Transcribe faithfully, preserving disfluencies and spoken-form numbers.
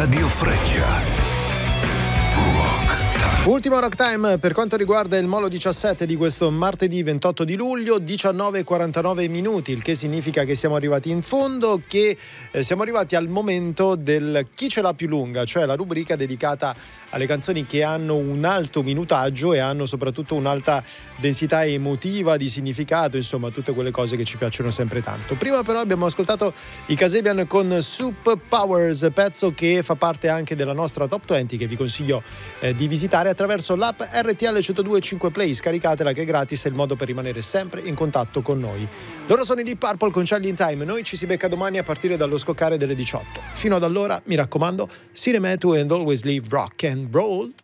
Radio Freccia. Ultimo Rock Time per quanto riguarda il Molo diciassette di questo martedì ventotto di luglio, diciannove e quarantanove minuti, il che significa che siamo arrivati in fondo, che eh, siamo arrivati al momento del Chi ce l'ha più lunga, cioè la rubrica dedicata alle canzoni che hanno un alto minutaggio e hanno soprattutto un'alta densità emotiva, di significato, insomma tutte quelle cose che ci piacciono sempre tanto. Prima però abbiamo ascoltato i Kasabian con Soup Powers, pezzo che fa parte anche della nostra Top venti, che vi consiglio eh, di visitare attraverso l'app R T L centodue e cinque Play. Scaricatela, che è gratis, è il modo per rimanere sempre in contatto con noi. Loro sono i Deep Purple con Charlie in Time. Noi ci si becca domani a partire dallo scoccare delle diciotto. Fino ad allora, mi raccomando, Sire Metu and always leave rock and roll.